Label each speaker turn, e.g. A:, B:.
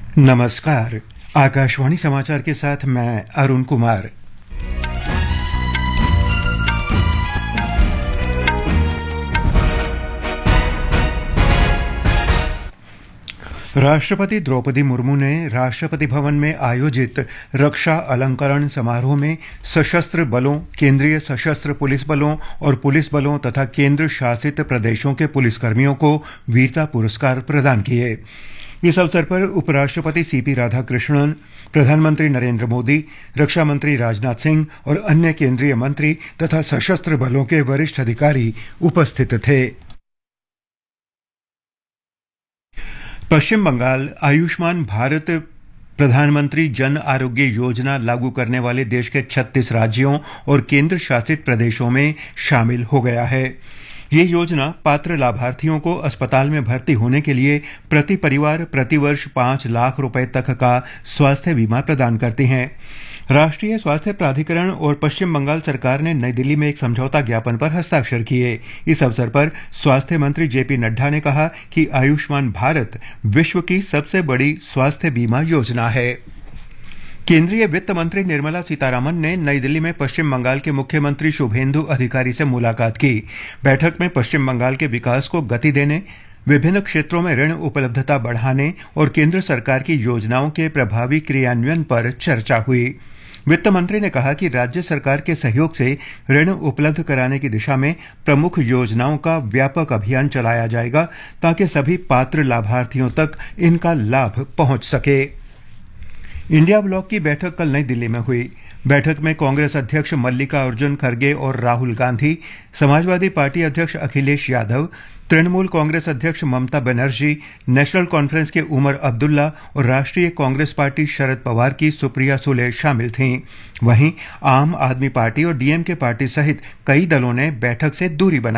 A: नमस्कार। आकाशवाणी समाचार के साथ मैं अरुण कुमार। राष्ट्रपति द्रौपदी मुर्मू ने राष्ट्रपति भवन में आयोजित रक्षा अलंकरण समारोह में सशस्त्र बलों, केंद्रीय सशस्त्र पुलिस बलों और पुलिस बलों तथा केंद्र शासित प्रदेशों के पुलिसकर्मियों को वीरता पुरस्कार प्रदान किए। इस अवसर पर उपराष्ट्रपति सीपी राधाकृष्णन, प्रधानमंत्री नरेंद्र मोदी, रक्षा मंत्री राजनाथ सिंह और अन्य केंद्रीय मंत्री तथा सशस्त्र बलों के वरिष्ठ अधिकारी उपस्थित थे। पश्चिम बंगाल आयुष्मान भारत प्रधानमंत्री जन आरोग्य योजना लागू करने वाले देश के 36 राज्यों और केंद्र शासित प्रदेशों में शामिल हो गया है। ये योजना पात्र लाभार्थियों को अस्पताल में भर्ती होने के लिए प्रति परिवार प्रतिवर्ष 5 लाख रुपए तक का स्वास्थ्य बीमा प्रदान करती है। राष्ट्रीय स्वास्थ्य प्राधिकरण और पश्चिम बंगाल सरकार ने नई दिल्ली में एक समझौता ज्ञापन पर हस्ताक्षर किए। इस अवसर पर स्वास्थ्य मंत्री जेपी नड्डा ने कहा कि आयुष्मान भारत विश्व की सबसे बड़ी स्वास्थ्य बीमा योजना है। केंद्रीय वित्त मंत्री निर्मला सीतारामन ने नई दिल्ली में पश्चिम बंगाल के मुख्यमंत्री शुभेंदु अधिकारी से मुलाकात की। बैठक में पश्चिम बंगाल के विकास को गति देने, विभिन्न क्षेत्रों में ऋण उपलब्धता बढ़ाने और केंद्र सरकार की योजनाओं के प्रभावी क्रियान्वयन पर चर्चा हुई। वित्त मंत्री ने कहा कि राज्य सरकार के सहयोग से ऋण उपलब्ध कराने की दिशा में प्रमुख योजनाओं का व्यापक अभियान चलाया जाएगा ताकि सभी पात्र लाभार्थियों तक इनका लाभ पहुंच सके। इंडिया ब्लॉक की बैठक कल नई दिल्ली में हुई। बैठक में कांग्रेस अध्यक्ष मल्लिकार्जुन खड़गे और राहुल गांधी, समाजवादी पार्टी अध्यक्ष अखिलेश यादव, तृणमूल कांग्रेस अध्यक्ष ममता बनर्जी, नेशनल कॉन्फ्रेंस के उमर अब्दुल्ला और राष्ट्रीय कांग्रेस पार्टी शरद पवार की सुप्रिया सुले शामिल थीं। वहीं आम आदमी पार्टी और डीएमके पार्टी सहित कई दलों ने बैठक से दूरी बनाई।